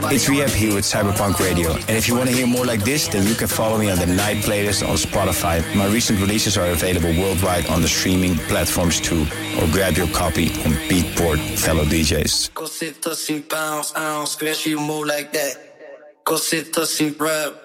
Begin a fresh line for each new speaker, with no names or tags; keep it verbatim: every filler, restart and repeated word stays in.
It's Rehab here with Cyberpunk Radio. And if you want to hear more like this, then you can follow me on the Night Playlist on Spotify. My recent releases are available worldwide on the streaming platforms too. Or grab your copy on Beatport, fellow D Js.
Go sit, touch, bounce, ounce, scratch, you move like that. Go sit, touch, rub.